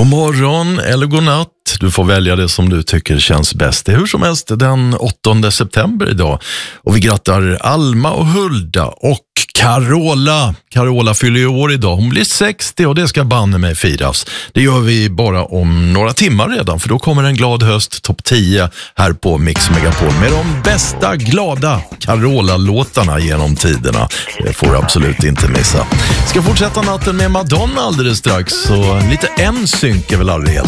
God morgon eller god natt. Du får välja det som du tycker känns bäst. Det är hur som helst den 8 september idag. Och vi grattar Alma och Hulda och Carola. Carola fyller ju år idag. Hon blir 60 och det ska banne mig firas. Det gör vi bara om några timmar redan. För då kommer en glad höst topp 10 här på Mix Megapol. Med de bästa glada Carola-låtarna genom tiderna. Det får du absolut inte missa. Ska fortsätta natten med Madonna alldeles strax. Så lite NSYNC är väl aldrig helt